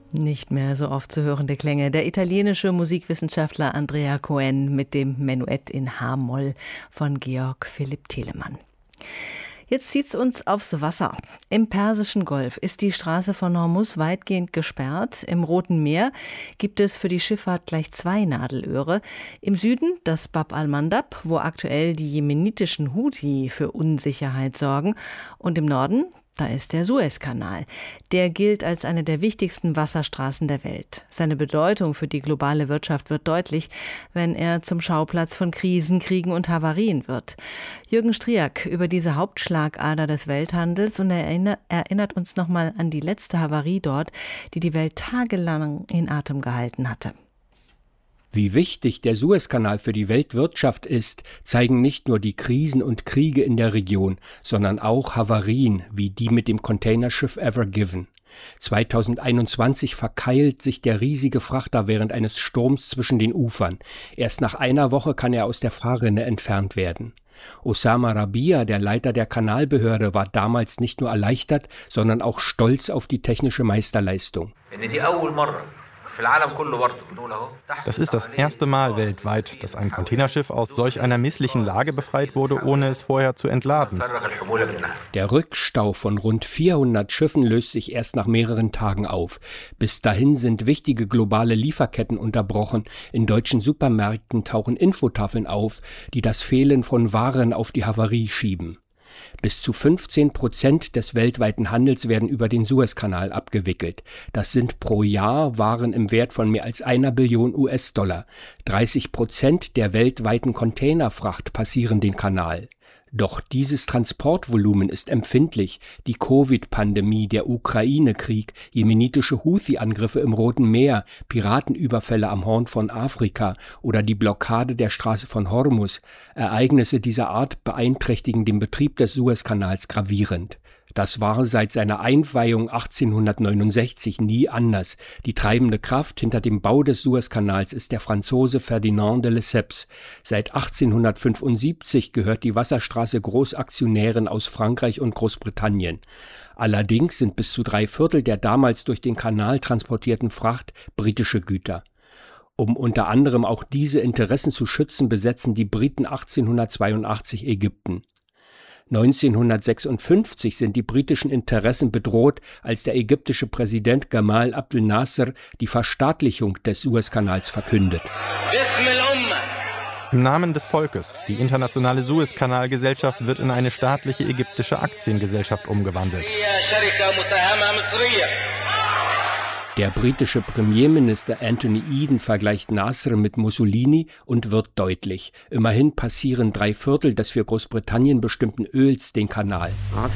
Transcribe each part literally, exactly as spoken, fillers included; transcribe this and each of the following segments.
Nicht mehr so oft zu hörende Klänge. Der italienische Musikwissenschaftler Andrea Cohen mit dem Menuett in H-Moll von Georg Philipp Telemann. Jetzt zieht's uns aufs Wasser. Im Persischen Golf ist die Straße von Hormuz weitgehend gesperrt. Im Roten Meer gibt es für die Schifffahrt gleich zwei Nadelöhre. Im Süden das Bab al-Mandab, wo aktuell die jemenitischen Houthi für Unsicherheit sorgen. Und im Norden, da ist der Suezkanal. Der gilt als eine der wichtigsten Wasserstraßen der Welt. Seine Bedeutung für die globale Wirtschaft wird deutlich, wenn er zum Schauplatz von Krisen, Kriegen und Havarien wird. Jürgen Striak über diese Hauptschlagader des Welthandels und erinnert, erinnert uns nochmal an die letzte Havarie dort, die die Welt tagelang in Atem gehalten hatte. Wie wichtig der Suezkanal für die Weltwirtschaft ist, zeigen nicht nur die Krisen und Kriege in der Region, sondern auch Havarien wie die mit dem Containerschiff Ever Given. zweitausendeinundzwanzig verkeilt sich der riesige Frachter während eines Sturms zwischen den Ufern. Erst nach einer Woche kann er aus der Fahrrinne entfernt werden. Osama Rabia, der Leiter der Kanalbehörde, war damals nicht nur erleichtert, sondern auch stolz auf die technische Meisterleistung. Das ist das erste Mal weltweit, dass ein Containerschiff aus solch einer misslichen Lage befreit wurde, ohne es vorher zu entladen. Der Rückstau von rund vierhundert Schiffen löst sich erst nach mehreren Tagen auf. Bis dahin sind wichtige globale Lieferketten unterbrochen. In deutschen Supermärkten tauchen Infotafeln auf, die das Fehlen von Waren auf die Havarie schieben. Bis zu fünfzehn Prozent des weltweiten Handels werden über den Suezkanal abgewickelt. Das sind pro Jahr Waren im Wert von mehr als einer Billion U S-Dollar. dreißig Prozent der weltweiten Containerfracht passieren den Kanal. Doch dieses Transportvolumen ist empfindlich. Die Covid-Pandemie, der Ukraine-Krieg, jemenitische Houthi-Angriffe im Roten Meer, Piratenüberfälle am Horn von Afrika oder die Blockade der Straße von Hormuz. Ereignisse dieser Art beeinträchtigen den Betrieb des Suezkanals gravierend. Das war seit seiner Einweihung achtzehnhundertneunundsechzig nie anders. Die treibende Kraft hinter dem Bau des Suezkanals ist der Franzose Ferdinand de Lesseps. Seit achtzehnhundertfünfundsiebzig gehört die Wasserstraße Großaktionären aus Frankreich und Großbritannien. Allerdings sind bis zu drei Viertel der damals durch den Kanal transportierten Fracht britische Güter. Um unter anderem auch diese Interessen zu schützen, besetzen die Briten achtzehnhundertzweiundachtzig Ägypten. neunzehnhundertsechsundfünfzig sind die britischen Interessen bedroht, als der ägyptische Präsident Gamal Abdel Nasser die Verstaatlichung des Suezkanals verkündet. Im Namen des Volkes, die internationale Suezkanalgesellschaft wird in eine staatliche ägyptische Aktiengesellschaft umgewandelt. Der britische Premierminister Anthony Eden vergleicht Nasser mit Mussolini und wird deutlich. Immerhin passieren drei Viertel des für Großbritannien bestimmten Öls den Kanal.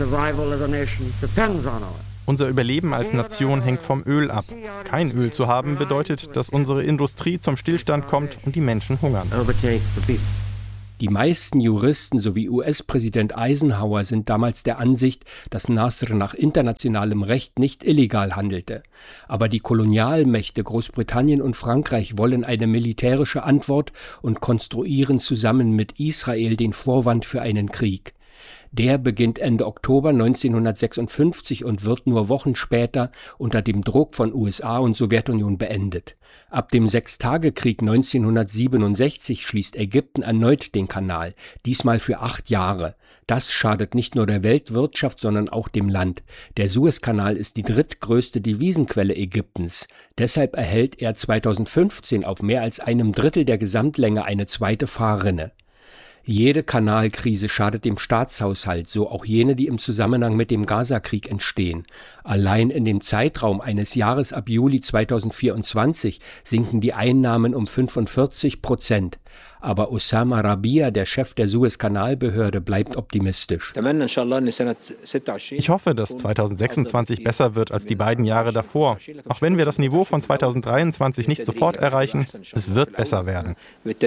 Unser Überleben als Nation hängt vom Öl ab. Kein Öl zu haben bedeutet, dass unsere Industrie zum Stillstand kommt und die Menschen hungern. Die meisten Juristen sowie U S-Präsident Eisenhower sind damals der Ansicht, dass Nasser nach internationalem Recht nicht illegal handelte. Aber die Kolonialmächte Großbritannien und Frankreich wollen eine militärische Antwort und konstruieren zusammen mit Israel den Vorwand für einen Krieg. Der beginnt Ende Oktober neunzehnhundertsechsundfünfzig und wird nur Wochen später unter dem Druck von U S A und Sowjetunion beendet. Ab dem Sechstagekrieg neunzehnhundertsiebenundsechzig schließt Ägypten erneut den Kanal, diesmal für acht Jahre. Das schadet nicht nur der Weltwirtschaft, sondern auch dem Land. Der Suezkanal ist die drittgrößte Devisenquelle Ägyptens. Deshalb erhält er zweitausendfünfzehn auf mehr als einem Drittel der Gesamtlänge eine zweite Fahrrinne. Jede Kanalkrise schadet dem Staatshaushalt, so auch jene, die im Zusammenhang mit dem Gaza-Krieg entstehen. Allein in dem Zeitraum eines Jahres ab Juli zweitausendvierundzwanzig sinken die Einnahmen um fünfundvierzig Prozent. Aber Osama Rabia, der Chef der Suezkanalbehörde, bleibt optimistisch. Ich hoffe, dass zweitausendsechsundzwanzig besser wird als die beiden Jahre davor. Auch wenn wir das Niveau von zweitausenddreiundzwanzig nicht sofort erreichen, es wird besser werden.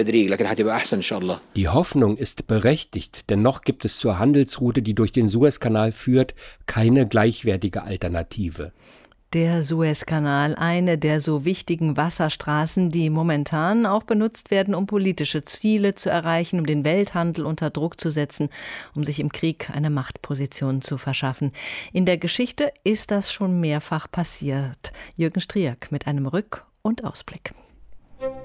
Die Hoffnung ist berechtigt, denn noch gibt es zur Handelsroute, die durch den Suezkanal führt, keine gleichwertige Alternative. Der Suezkanal, eine der so wichtigen Wasserstraßen, die momentan auch benutzt werden, um politische Ziele zu erreichen, um den Welthandel unter Druck zu setzen, um sich im Krieg eine Machtposition zu verschaffen. In der Geschichte ist das schon mehrfach passiert. Jürgen Striak mit einem Rück- und Ausblick.